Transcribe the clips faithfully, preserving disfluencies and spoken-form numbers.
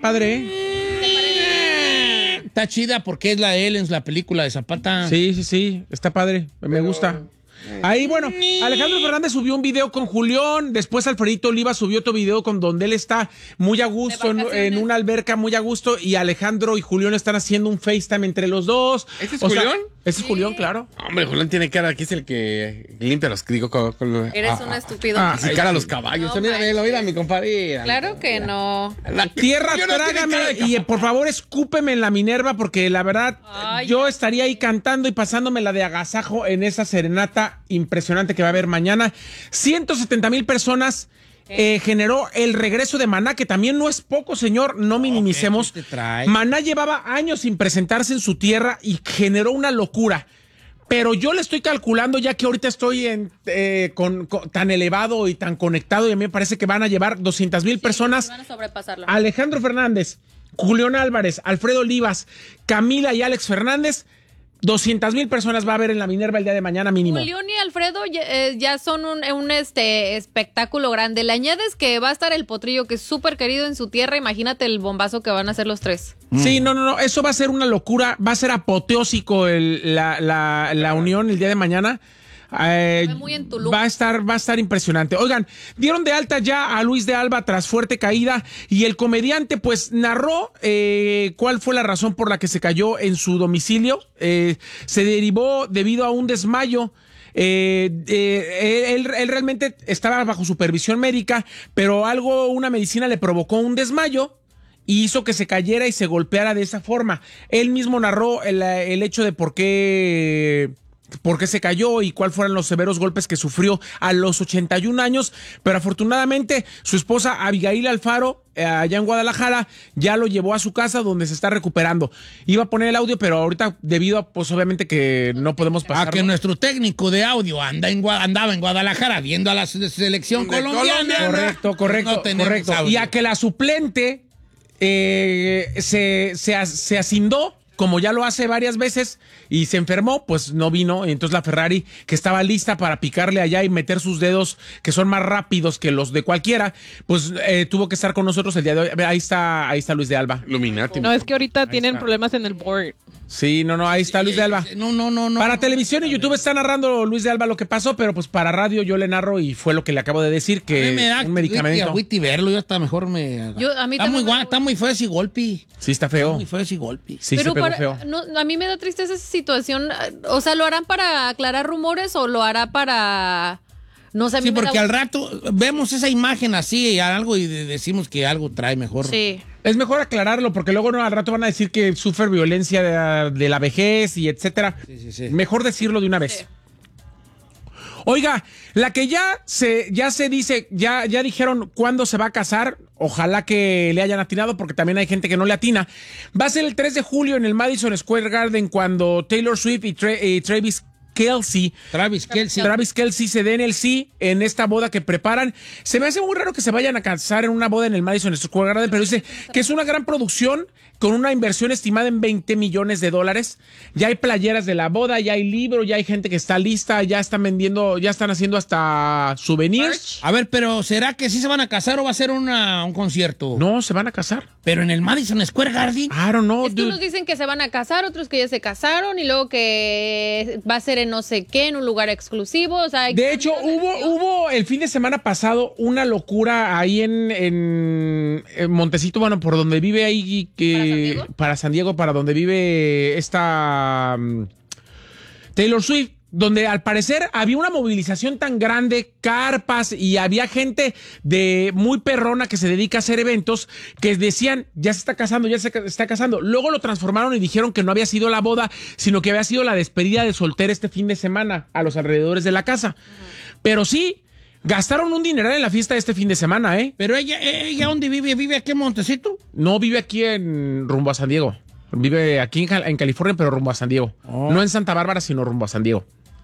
padre, ¿eh? Está chida porque es la de Ellen, la película de Zapata. Sí, sí, sí, está padre, me Pero- gusta. Ahí, bueno, Alejandro Fernández subió un video con Julián, después Alfredito Oliva subió otro video con donde él está muy a gusto, en, en una alberca muy a gusto, y Alejandro y Julián están haciendo un FaceTime entre los dos. ¿Ese es O sea, Julián? ese es Julián, claro. Hombre, Julián tiene cara, aquí es el que limpia los, digo, con, con- Eres ah, un ah, estúpido. ah, sí, cara a los caballos. No mira, manches. mira, mira, mi compadre. Claro que no. La- Tierra, Yo no tiene trágame cara de y caballo. eh, por favor escúpeme en la Minerva porque la verdad Ay, yo estaría ahí cantando y pasándome la de agasajo en esa serenata impresionante que va a haber mañana. ciento setenta mil personas eh, generó el regreso de Maná, que también no es poco, señor, no minimicemos. ¿qué te trae? Maná llevaba años sin presentarse en su tierra y generó una locura. Pero yo le estoy calculando, ya que ahorita estoy en, eh, con, con- tan elevado y tan conectado, y a mí me parece que van a llevar doscientas mil personas. Van a sobrepasarlo. Alejandro Fernández, Julián Álvarez, Alfredo Olivas, Camila y Alex Fernández, doscientas mil personas va a haber en la Minerva el día de mañana mínimo. Julián y Alfredo ya, eh, ya son un, un, este espectáculo grande. Le añades que va a estar el Potrillo, que es súper querido en su tierra. Imagínate el bombazo que van a hacer los tres. Sí, no, no, no, eso va a ser una locura, va a ser apoteósico el- la, la, la unión el día de mañana. Eh, Se ve muy en Tulum. va a estar, va a estar impresionante. Oigan, dieron de alta ya a Luis de Alba tras fuerte caída y el comediante pues narró eh, cuál fue la razón por la que se cayó en su domicilio. Eh, se derivó debido a un desmayo. Eh, eh, él, él realmente estaba bajo supervisión médica, pero algo, una medicina le provocó un desmayo y hizo que se cayera y se golpeara de esa forma. Él mismo narró el, el hecho de por qué, por qué se cayó y cuáles fueron los severos golpes que sufrió a los ochenta y un años, pero afortunadamente su esposa Abigail Alfaro, eh, allá en Guadalajara, ya lo llevó a su casa donde se está recuperando. Iba a poner el audio, pero ahorita debido a, pues obviamente que no podemos Ah, pasar. que nuestro técnico de audio anda en, Gua- andaba en Guadalajara viendo a la se- selección De colombiana. Colombia. Correcto, correcto, No tenemos correcto. audio. Y a que la suplente eh, se, se, as- se asindó, como ya lo hace varias veces, y se enfermó, pues no vino. Y entonces la Ferrari, que estaba lista para picarle allá y meter sus dedos, que son más rápidos que los de cualquiera, pues eh, tuvo que estar con nosotros el día de hoy. Ahí está, ahí está Luis de Alba. Illuminati. No, es que ahorita tienen problemas en el board. Sí, no, no, ahí está Luis de Alba. No, no, no, no. Para televisión y YouTube está narrando Luis de Alba lo que pasó, pero pues para radio yo le narro y fue lo que le acabo de decir, A que mí me da un medicamento. agüita y verlo, yo hasta mejor me... Yo- a mí está, también muy me gua- da está muy feo ese golpe. Sí, está Está feo. muy feo ese golpe. Sí, Pero se pegó para- feo. no, a mí me da tristeza esa situación. O sea, ¿lo harán para aclarar rumores o lo hará para... No sé, a mí Sí, me da- porque al rato vemos esa imagen así y algo y de- decimos que algo trae mejor. Sí. Es mejor aclararlo porque luego no, al rato van a decir que sufre violencia de, de la vejez y etcétera. Sí, sí, sí. Mejor decirlo de una vez. Sí. Oiga, la que ya se, ya se dice, ya, ya dijeron cuándo se va a casar. Ojalá que le hayan atinado porque también hay gente que no le atina. Va a ser el tres de julio en el Madison Square Garden cuando Taylor Swift y, Tra- y Travis Kelce Travis Kelce. Travis Kelce se den el sí en esta boda que preparan. Se me hace muy raro que se vayan a casar en una boda en el Madison Square Garden, pero dice que es una gran producción con una inversión estimada en veinte millones de dólares. Ya hay playeras de la boda, ya hay libros, ya hay gente que está lista, ya están vendiendo, ya están haciendo hasta souvenirs. A ver, pero ¿será que sí se van a casar o va a ser una, un concierto? No, se van a casar. Pero en el Madison Square Garden. I don't know, Es que dude. unos dicen que se van a casar, otros que ya se casaron y luego que va a ser en no sé qué, en un lugar exclusivo. O sea, hay De hecho, cambios hubo, de- hubo el fin de semana pasado una locura ahí en, en, en Montecito, bueno, por donde vive ahí, que, ¿Para San Diego? para San Diego, para donde vive esta um, Taylor Swift, donde al parecer había una movilización tan grande, carpas, y había gente de muy perrona que se dedica a hacer eventos que decían, ya se está casando, ya se ca- está casando. Luego lo transformaron y dijeron que no había sido la boda, sino que había sido la despedida de soltera este fin de semana a los alrededores de la casa. Pero sí, gastaron un dineral en la fiesta de este fin de semana, ¿eh? Pero ella, ella ¿dónde vive? ¿Vive aquí en Montecito? No vive aquí en rumbo a San Diego. Vive aquí en, Cal- en California, pero rumbo a San Diego. No en Santa Bárbara, sino rumbo a San Diego.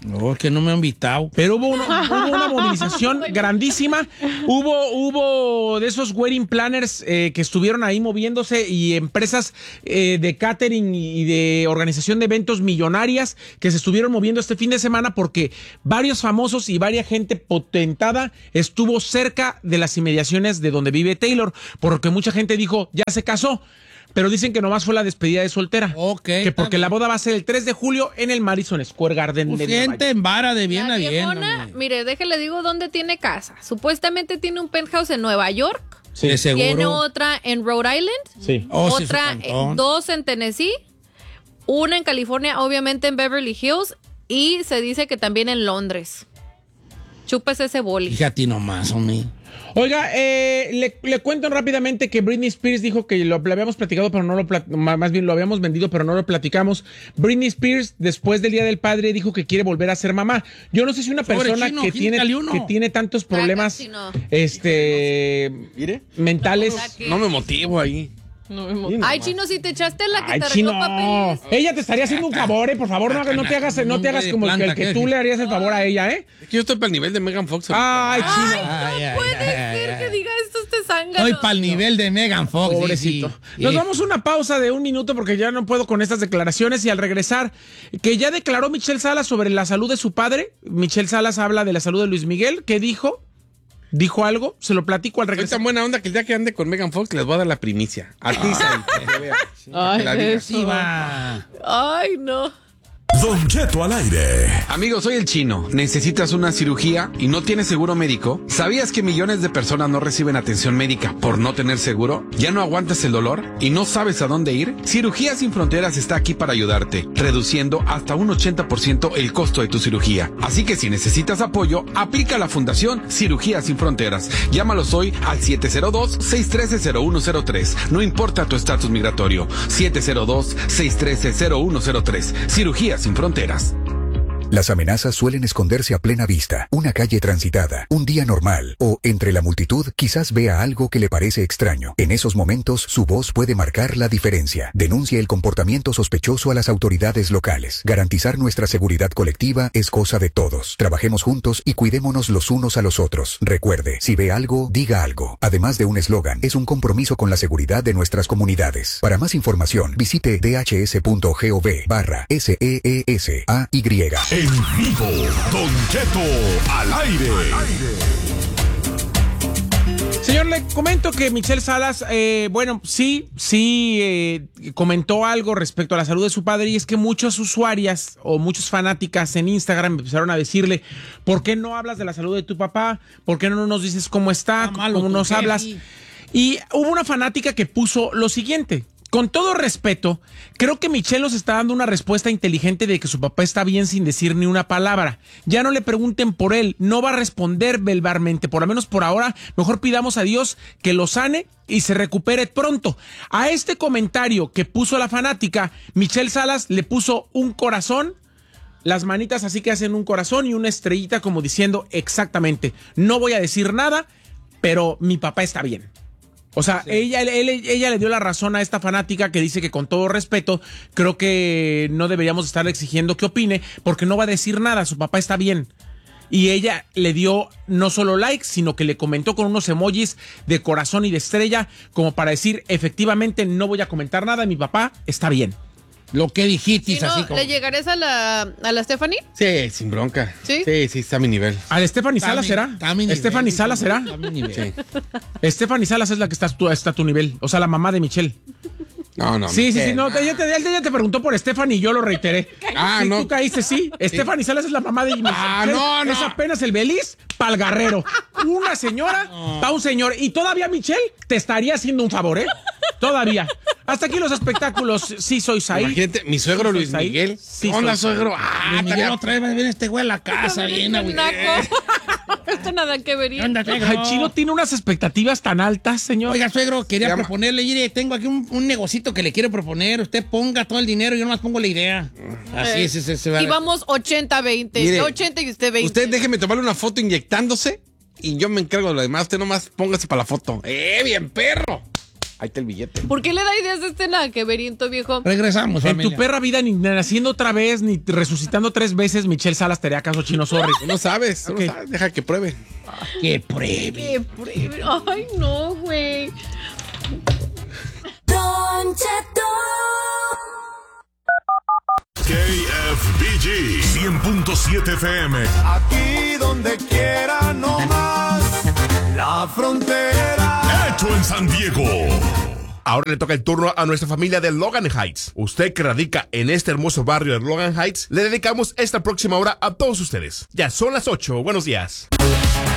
No, que no me han invitado. Pero hubo, uno- hubo una movilización grandísima. Hubo, hubo de esos wedding planners eh, que estuvieron ahí moviéndose y empresas eh, de catering y de organización de eventos millonarias que se estuvieron moviendo este fin de semana porque varios famosos y varias gente potentada estuvo cerca de las inmediaciones de donde vive Taylor, porque mucha gente dijo, ya se casó. Pero dicen que nomás fue la despedida de soltera. Ok. Que porque la boda va a ser el tres de julio en el Madison Square Garden Pues de Nueva gente York. en vara de bien La a bien. viejona, hombre. mire, déjele digo dónde tiene casa. Supuestamente tiene un penthouse en Nueva York. Sí. De seguro. Tiene otra en Rhode Island. Sí. Oh, sí, su otra, eh, cantón. dos en Tennessee. Una en California, obviamente en Beverly Hills. Y se dice que también en Londres. Chúpese ese boli. Fíjate nomás, hombre. Oiga, eh, le, le cuento rápidamente que Britney Spears dijo que lo, lo habíamos platicado, pero no lo plat- más bien lo habíamos vendido, pero no lo platicamos. Britney Spears, después del Día del Padre, dijo que quiere volver a ser mamá. Yo no sé si una Pobre persona chino, que ¿quién tiene, salió uno? que tiene tantos problemas chino. este Mire. mentales. ¿Qué? No me motivo ahí. No me motiva. Ay, Chino, si te echaste la que Ay, te chino. arregló papeles. Ella te estaría haciendo un favor, eh. Por favor, no, no te hagas, no te hagas como que el que tú le harías el favor a ella, ¿eh? Es que yo estoy para el nivel de Megan Fox. ahorita. Ay, chino. Ay, ay, Puede ay, ser ay, que ay. diga esto este zángano. Estoy para el nivel de Megan Fox. sí, Pobrecito. sí. Nos Sí. vamos a una pausa de un minuto porque ya no puedo con estas declaraciones y al regresar, que ya declaró Michelle Salas sobre la salud de su padre. Michelle Salas habla de la salud de Luis Miguel. ¿Qué dijo? ¿Dijo algo? Se lo platico al Soy regresar. tan buena onda que el día que ande con Megan Fox les voy a dar la primicia. A ti, Sai, para que veas. Ay, Que la digas. eso. Sí, va. Ay, no. Don Cheto al aire. Amigo, soy el Chino. ¿Necesitas una cirugía y no tienes seguro médico? ¿Sabías que millones de personas no reciben atención médica por no tener seguro? ¿Ya no aguantas el dolor y no sabes a dónde ir? Cirugía Sin Fronteras está aquí para ayudarte, reduciendo hasta un ochenta por ciento el costo de tu cirugía. Así que si necesitas apoyo, aplica a la Fundación Cirugía Sin Fronteras. Llámalos hoy al siete cero dos, seis uno tres, cero uno cero tres. No importa tu estatus migratorio. siete cero dos, seis uno tres, cero uno cero tres. Cirugía Sin Fronteras. Las amenazas suelen esconderse a plena vista. Una calle transitada, un día normal o, entre la multitud, quizás vea algo que le parece extraño. En esos momentos, su voz puede marcar la diferencia. Denuncie el comportamiento sospechoso a las autoridades locales. Garantizar nuestra seguridad colectiva es cosa de todos. Trabajemos juntos y cuidémonos los unos a los otros. Recuerde, si ve algo, diga algo. Además de un eslogan, es un compromiso con la seguridad de nuestras comunidades. Para más información, visite dhs.gov barra S E E S A Y. En vivo, Don Cheto al aire. Señor, le comento que Michelle Salas, eh, bueno, sí, sí eh, comentó algo respecto a la salud de su padre y es que muchas usuarias o muchas fanáticas en Instagram empezaron a decirle, ¿por qué no hablas de la salud de tu papá? ¿Por qué no nos dices cómo está? Está malo ¿Cómo tu nos jefe. hablas? Y hubo una fanática que puso lo siguiente. Con todo respeto, creo que Michelle nos está dando una respuesta inteligente de que su papá está bien sin decir ni una palabra. Ya no le pregunten por él, no va a responder verbalmente, por lo menos por ahora. Mejor pidamos a Dios que lo sane y se recupere pronto. A este comentario que puso la fanática, Michelle Salas le puso un corazón, las manitas así que hacen un corazón y una estrellita como diciendo exactamente, no voy a decir nada, pero mi papá está bien. O sea, sí. ella, él, ella le dio la razón a esta fanática que dice que con todo respeto, creo que no deberíamos estar exigiendo que opine porque no va a decir nada, su papá está bien. Y ella le dio no solo likes, sino que le comentó con unos emojis de corazón y de estrella como para decir, efectivamente no voy a comentar nada, mi papá está bien. Lo que dijiste, Si no, así como... ¿le llegarías a la, a la Stephanie? Sí, sin bronca. ¿Sí? Sí, sí, está a mi nivel. ¿Al Stephanie Está Salas mi- será? está a mi nivel, ¿Stephanie sí, Salas será? está a mi nivel. Sí. Stephanie Salas es la que está, tú- está a tu nivel, o sea, la mamá de Michelle. No, no. Sí, sí, sí, Michelle. no, ella te, ella te preguntó por Stephanie y yo lo reiteré. Ah, Sí, no. tú caíste, sí. Stephanie Salas es la mamá de Michelle. Ah, no, no. Es apenas el Beliz pa'l guerrero. Una señora pa' un señor. Y todavía Michelle te estaría haciendo un favor, ¿eh? Todavía. Hasta aquí los espectáculos. Sí, soy Saí. Imagínate, mi suegro Sí, Luis soy Saí. Miguel. Sí, ¿Qué onda, soy- suegro? Ah, Luis Miguel, estaría- otra vez va a venir este güey a la casa, bien, güey. Naco. Esto nada que ver. Ay, Chino tiene unas expectativas tan altas, señor. Oiga, suegro, quería Llama. proponerle, mire, tengo aquí un, un negocito que le quiero proponer. Usted ponga todo el dinero y yo nomás pongo la idea. Así es, es, es, Y vamos ochenta veinte. Mire, ochenta y usted veinte. Usted déjeme tomarle una foto inyectándose y yo me encargo de lo demás. Usted nomás póngase para la foto. ¡Eh, bien perro! Ahí está el billete. ¿Por qué le da ideas a este nada que veriento, viejo? Regresamos, En familia. tu perra vida, ni naciendo otra vez, ni resucitando tres veces, Michelle Salas te haría caso, chino, sorry. Tú no sabes, tú Ok. no sabes. Deja que pruebe. Que pruebe. Qué pruebe. Ay, no, güey. Don Cheto. K F B G cien punto siete F M. Aquí donde quiera, no más. La frontera. Hecho en San Diego. Ahora le toca el turno a nuestra familia de Logan Heights. Usted que radica en este hermoso barrio de Logan Heights, le dedicamos esta próxima hora a todos ustedes. Ya son las ocho. Buenos días.